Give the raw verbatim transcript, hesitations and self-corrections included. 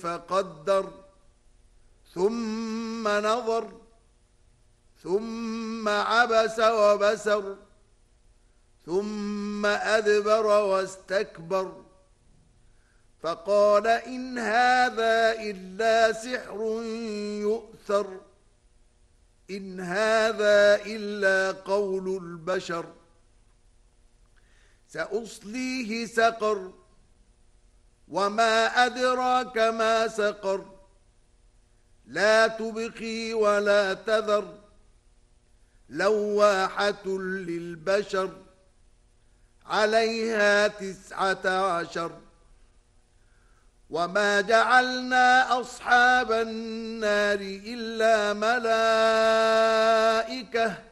فقدر ثم نظر ثم عبس وبسر ثم أدبر واستكبر فقال إن هذا إلا سحر يؤثر إن هذا إلا قول البشر سأصليه سقر وما أدراك ما سقر لا تبقي ولا تذر لواحة للبشر عليها تسعة عشر وما جعلنا أصحاب النار إلا ملائكة